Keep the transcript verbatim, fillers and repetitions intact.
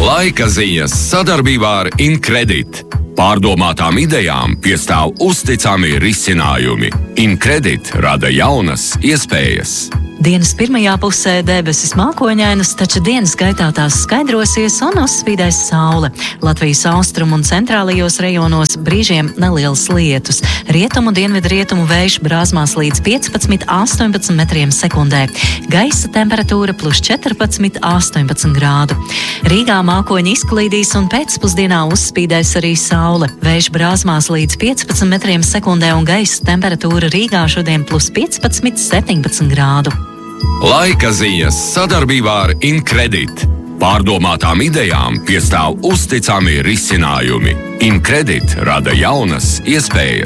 Laika ziņas sadarbībā ar Incredit. Pārdomātām idejām piestāv uzticami risinājumi. Incredit rada jaunas iespējas. Dienas pirmajā pusē debesis mākoņainas, taču dienas gaitā tās skaidrosies un uzspīdēs saule. Latvijas austrumu un centrālajos rajonos brīžiem nelielas lietus. Rietumu dienvidu rietumu vējš brāzmās līdz piecpadsmit līdz astoņpadsmit metriem sekundē. Gaisa temperatūra plus četrpadsmit līdz astoņpadsmit grādu. Rīgā mākoņi izklīdīs un pēcpusdienā uzspīdēs arī saule. Vējš brāzmās līdz piecpadsmit metriem sekundē un gaisa temperatūra Rīgā šodien plus piecpadsmit līdz septiņpadsmit grādu. Laika ziņas sadarbībā ar Incredit. Pārdomātām idejām piestāv uzticami risinājumi. Incredit rada jaunas iespējas.